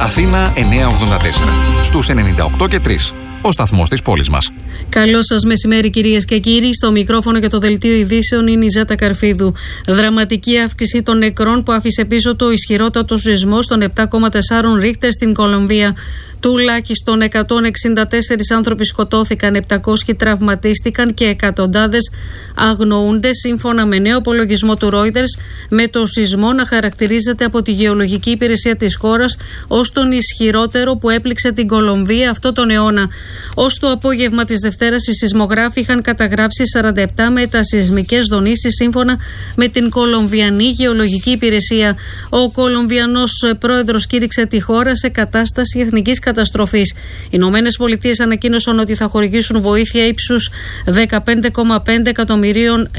Αθήνα 984. Στους 98 και 3. Ο σταθμός της πόλης μας. Καλό σας μεσημέρι, κυρίες και κύριοι. Στο μικρόφωνο για το δελτίο ειδήσεων είναι η Ζέτα Καρφίδου. Δραματική αύξηση των νεκρών που άφησε πίσω το ισχυρότατο σεισμό των 7,4 Ρίχτερ στην Κολομβία. Τουλάχιστον 164 άνθρωποι σκοτώθηκαν, 700 τραυματίστηκαν και εκατοντάδες αγνοούνται, σύμφωνα με νέο απολογισμό του Reuters, με το σεισμό να χαρακτηρίζεται από τη γεωλογική υπηρεσία της χώρας ως τον ισχυρότερο που έπληξε την Κολομβία αυτό τον αιώνα. Ως το απόγευμα της Δευτέρας, οι σεισμογράφοι είχαν καταγράψει 47 μετασεισμικές δονήσεις, σύμφωνα με την Κολομβιανή Γεωλογική Υπηρεσία. Ο Κολομβιανός πρόεδρος κήρυξε τη χώρα σε κατάσταση εθνικής καταστροφής. Οι Ηνωμένες Πολιτείες ανακοίνωσαν ότι θα χορηγήσουν βοήθεια ύψους 15,5 εκατομμυρίων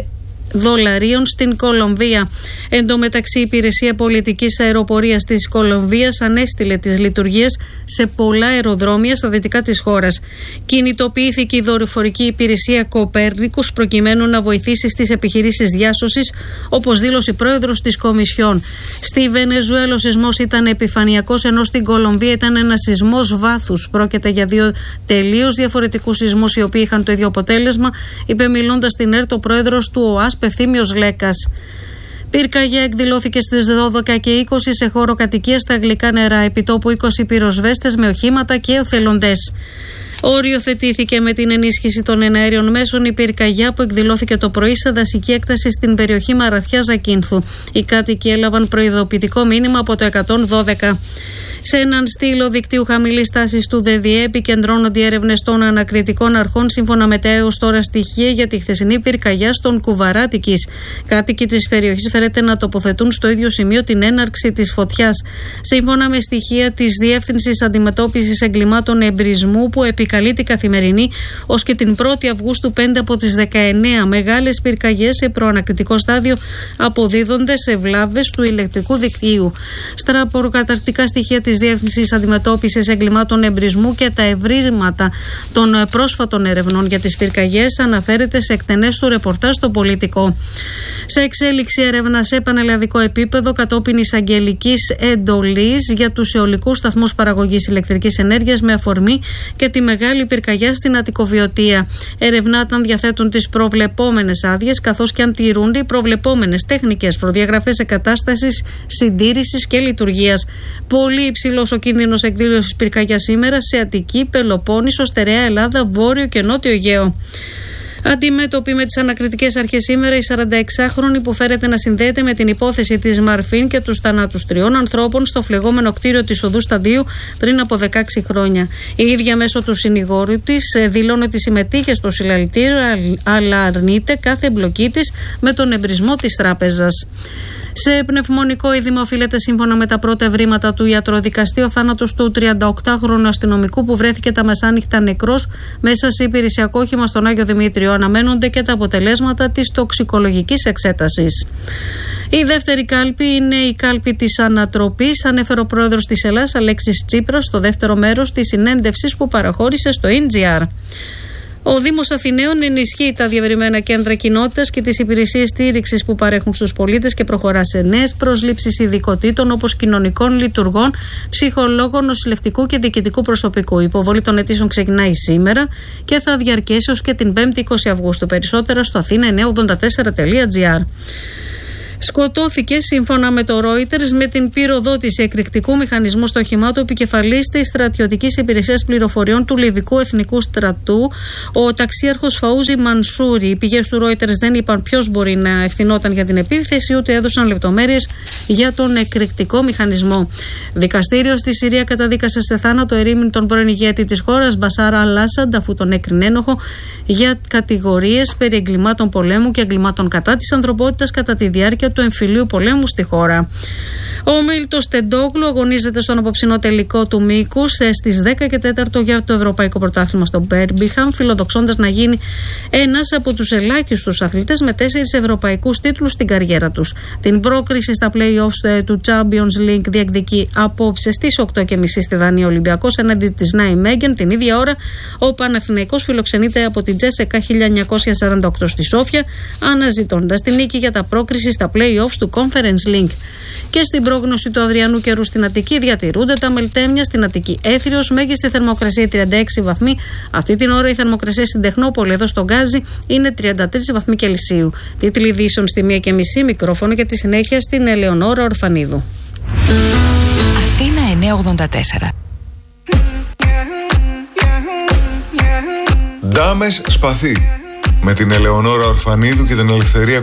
δολαρίων στην Κολομβία. Εν τω μεταξύ, η Υπηρεσία Πολιτικής Αεροπορίας της Κολομβίας ανέστειλε τις λειτουργίες σε πολλά αεροδρόμια στα δυτικά της χώρας. Κινητοποιήθηκε η δορυφορική υπηρεσία Κοπέρνικους προκειμένου να βοηθήσει στις επιχειρήσεις διάσωσης, όπως δήλωσε η πρόεδρος της Κομισιόν. Στη Βενεζουέλα ο σεισμός ήταν επιφανειακός, ενώ στην Κολομβία ήταν ένας σεισμός βάθους. Πρόκειται για δύο τελείως διαφορετικούς σεισμούς, οι οποίοι είχαν το ίδιο αποτέλεσμα, είπε μιλώντας στην ΕΡΤ ο πρόεδρος του ΟΑΣ, Ευθύμιος Λέκας. Πυρκαγιά εκδηλώθηκε στις 12 και 20 σε χώρο κατοικίας στα Αγγλικά Νερά. Επιτόπου 20 πυροσβέστες με οχήματα και εθελοντές. Οριοθετήθηκε με την ενίσχυση των εναέριων μέσων η πυρκαγιά που εκδηλώθηκε το πρωί σε δασική έκταση στην περιοχή Μαραθιά Ζακίνθου. Οι κάτοικοι έλαβαν προειδοποιητικό μήνυμα από το 112. Σε έναν στήλο δικτύου χαμηλής τάσης του ΔΔΕ επικεντρώνονται οι έρευνες των ανακριτικών αρχών, σύμφωνα με τα έως τώρα στοιχεία για τη χθεσινή πυρκαγιά στον Κουβαρά Αττικής. Κάτοικοι της περιοχής φέρεται να τοποθετούν στο ίδιο σημείο την έναρξη της φωτιάς. Σύμφωνα με στοιχεία της Διεύθυνσης Αντιμετώπισης Εγκλημάτων Εμπρισμού, που επικαλεί την Καθημερινή, ως και την 1η Αυγούστου 5 από τις 19 μεγάλες πυρκαγιές σε προανακριτικό στάδιο αποδίδονται σε βλάβες του ηλεκτρικού δικτύου. Στα προκαταρκτικά στοιχεία της Διεύθυνσης Αντιμετώπισης Εγκλημάτων Εμπρισμού και τα ευρήματα των πρόσφατων ερευνών για τις πυρκαγιές αναφέρεται σε εκτενές του ρεπορτάζ στο Πολιτικό. Σε εξέλιξη έρευνα σε πανελλαδικό επίπεδο κατόπιν εισαγγελικής εντολής για τους αιωλικούς σταθμούς παραγωγής ηλεκτρικής ενέργειας με αφορμή και τη μεγάλη πυρκαγιά στην Αττικοβιωτία. Ερευνάται αν διαθέτουν τις προβλεπόμενες άδειες, καθώς και αν τηρούνται οι προβλεπόμενες τεχνικές προδιαγραφές εγκατάστασης, συντήρησης και λειτουργίας. Πολύ υψηλός ο κίνδυνος εκδήλωσης πυρκαγιάς σήμερα σε Αττική, Πελοπόννησο, Στερεά Ελλάδα, Βόρειο και Νότιο Αιγαίο. Αντιμέτωποι με τις ανακριτικές αρχές σήμερα, η 46χρονη που φέρεται να συνδέεται με την υπόθεση της Μαρφίν και τους θανάτους 3 ανθρώπων στο φλεγόμενο κτίριο της Οδού Σταδίου πριν από 16 χρόνια. Η ίδια μέσω του συνηγόρου της δηλώνει ότι συμμετείχε στο συλλαλητήριο, αλλά αρνείται κάθε εμπλοκή της με τον εμπρισμό της τράπεζας. Σε πνευμονικό είδημα οφείλεται, σύμφωνα με τα πρώτα ευρήματα του ιατροδικαστή, ο θάνατος του 38χρονου αστυνομικού που βρέθηκε τα μεσάνυχτα νεκρός μέσα σε υπηρεσιακό όχημα στον Άγιο Δημήτριο. Αναμένονται και τα αποτελέσματα της τοξικολογικής εξέτασης. Η δεύτερη κάλπη είναι η κάλπη της ανατροπής, ανέφερε ο πρόεδρος της Ελλάδας Αλέξης Τσίπρας στο δεύτερο μέρος της συνέντευξης που παραχώρησε στο NGR. Ο Δήμος Αθηναίων ενισχύει τα διευρυμένα κέντρα κοινότητας και τις υπηρεσίες στήριξης που παρέχουν στους πολίτες και προχωρά σε νέες προσλήψεις ειδικοτήτων όπως κοινωνικών λειτουργών, ψυχολόγων, νοσηλευτικού και διοικητικού προσωπικού. Η υποβολή των αιτήσεων ξεκινάει σήμερα και θα διαρκέσει ως και την 5η 20 Αυγούστου. Περισσότερα στο athena984.gr. Σκοτώθηκε, σύμφωνα με το Reuters, με την πυροδότηση εκρηκτικού μηχανισμού στο όχημά του επικεφαλής της στρατιωτικής υπηρεσίας πληροφοριών του Λιβικού Εθνικού Στρατού, ο ταξίαρχος Φαούζι Μανσούρι. Οι πηγές του Reuters δεν είπαν ποιος μπορεί να ευθυνόταν για την επίθεση, ούτε έδωσαν λεπτομέρειες για τον εκρηκτικό μηχανισμό. Δικαστήριο στη Συρία καταδίκασε σε θάνατο ερήμην τον πρώην ηγέτη της χώρας, Μπασάρα Αλ-Άσαντ, αφού τον έκρινε ένοχο για κατηγορίες περί εγκλημάτων πολέμου και εγκλημάτων κατά της ανθρωπότητας κατά τη διάρκεια του εμφυλίου πολέμου στη χώρα. Ο Μίλτος Τεντόγλου αγωνίζεται στον απόψινό τελικό του μήκους στις 10 και 4 για το Ευρωπαϊκό Πρωτάθλημα στο Μπέρμπιχαμ, φιλοδοξώντας να γίνει ένας από τους ελάχιστους αθλητές με 4 ευρωπαϊκούς τίτλους στην καριέρα τους. Την πρόκριση στα play-offs του Champions League διεκδικεί απόψε στις 8.30 στη Δανία Ολυμπιακός εναντί της Νάιμέγεν. Την ίδια ώρα ο Παναθηναϊκός φιλοξενείται από την Τζέσεκα 1948 στη Σόφια, αναζητώντας την νίκη για τα πρόκριση στα play-offs play-offs του Conference League. Και στην πρόγνωση του αυριανού καιρού στην Αττική διατηρούνται τα μελτέμια. Στην Αττική Έφυρος, μέγιστη θερμοκρασία 36 βαθμοί. Αυτή την ώρα η θερμοκρασία στην Τεχνόπολη, εδώ στον Γκάζι, είναι 33 βαθμοί Κελσίου. Τίτλοι ειδήσεων στη 1:30, μικρόφωνο για τη συνέχεια στην Ελεονόρα Ορφανίδου. Αθήνα 984. Ντάμες Σπαθί, με την Ελεονόρα Ορφανίδου και την Ελευθερία